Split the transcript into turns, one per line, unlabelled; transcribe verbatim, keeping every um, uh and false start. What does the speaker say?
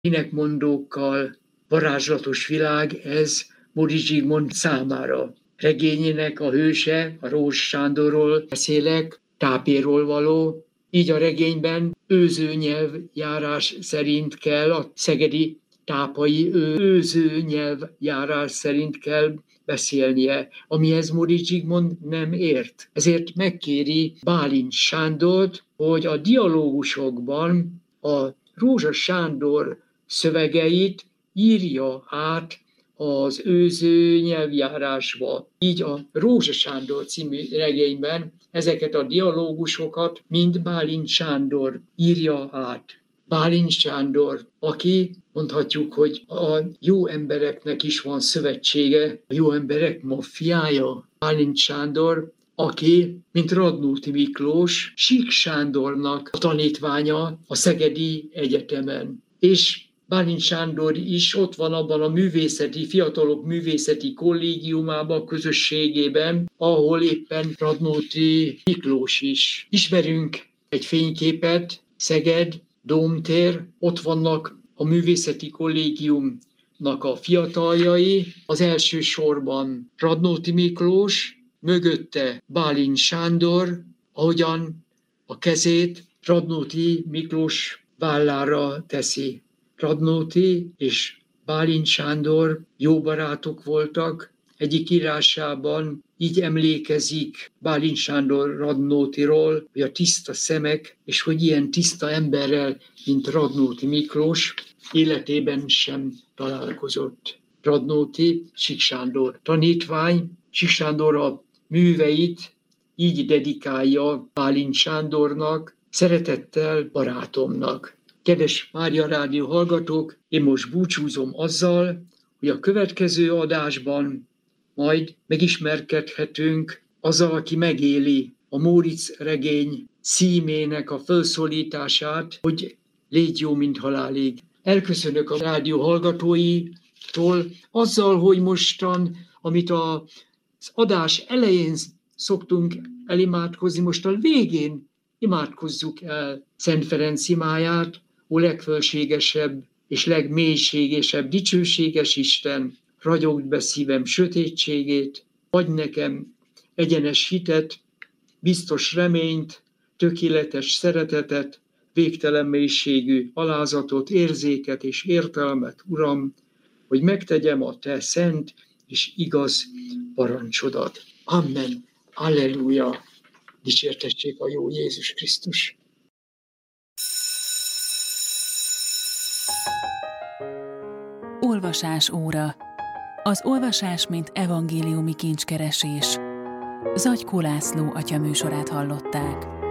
énekmondókkal varázslatos világ ez Móricz Zsigmond számára. Regényének a hőse, a Rózsa Sándorról beszélek, tápéról való, így a regényben őző nyelvjárás szerint kell, a szegedi tápai őző nyelvjárás szerint kell beszélnie, amihez Móricz Zsigmond nem ért. Ezért megkéri Bálint Sándort, hogy a dialógusokban a Rózsa Sándor szövegeit írja át az őző nyelvjárásba. Így a Rózsa Sándor című regényben ezeket a dialógusokat mind Bálint Sándor írja át. Bálint Sándor, aki mondhatjuk, hogy a jó embereknek is van szövetsége, a jó emberek maffiája. Bálint Sándor, aki, mint Radnóti Miklós, Sík Sándornak a tanítványa a Szegedi Egyetemen. És Bálint Sándor is ott van abban a művészeti, fiatalok művészeti kollégiumában, közösségében, ahol éppen Radnóti Miklós is. Ismerünk egy fényképet, Szeged, Dómtér, ott vannak a művészeti kollégiumnak a fiataljai, az első sorban Radnóti Miklós, mögötte Bálint Sándor, ahogyan a kezét Radnóti Miklós vállára teszi. Radnóti és Bálint Sándor jó barátok voltak, egyik írásában így emlékezik Bálint Sándor Radnótiról, hogy a tiszta szemek, és hogy ilyen tiszta emberrel, mint Radnóti Miklós, életében sem találkozott. Radnóti Sík Sándor tanítvány, Sík Sándor a műveit így dedikálja Bálint Sándornak, szeretettel barátomnak. Kedves Mária Rádió hallgatók, én most búcsúzom azzal, hogy a következő adásban majd megismerkedhetünk azzal, aki megéli a Móricz regény címének a felszólítását, hogy légy jó, mint halálig. Elköszönök a rádió hallgatóitól azzal, hogy mostan, amit az adás elején szoktunk elimádkozni, most a végén imádkozzuk el Szent Ferenc imáját, ó legfölségesebb és legmélységesebb dicsőséges Isten, ragyogd be szívem sötétségét, adj nekem egyenes hitet, biztos reményt, tökéletes szeretetet, végtelen mélységű alázatot, érzéket és értelmet, Uram, hogy megtegyem a Te szent és igaz parancsodat. Amen. Alleluja. Dicsértessék a jó Jézus Krisztus.
Olvasás óra. Az olvasás, mint evangéliumi kincskeresés. Zagykó László atya műsorát hallották.